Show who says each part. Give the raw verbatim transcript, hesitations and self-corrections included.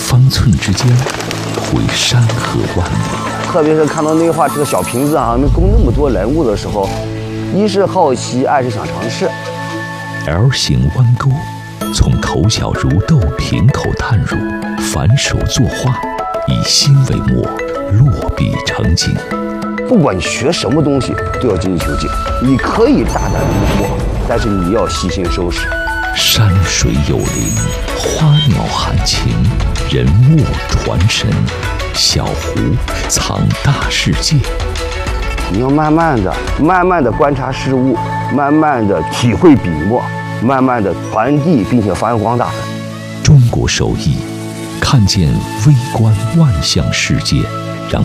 Speaker 1: 方寸之间，绘山河万里。
Speaker 2: 特别是看到内画这个小瓶子啊，能供那么多人物的时候，一是好奇，二是想尝试。
Speaker 1: L 型弯钩，从口小如豆瓶口探入，反手作画，以心为墨，落笔成景。
Speaker 2: 不管你学什么东西，都要精益求精。你可以大胆离播，但是你要细心收拾。
Speaker 1: 山水有灵，花鸟含情，人物传神，小湖藏大世界。
Speaker 2: 你要慢慢的、慢慢的观察事物，慢慢的体会笔墨，慢慢的传递，并且发扬光大。
Speaker 1: 中国手艺，看见微观万象世界。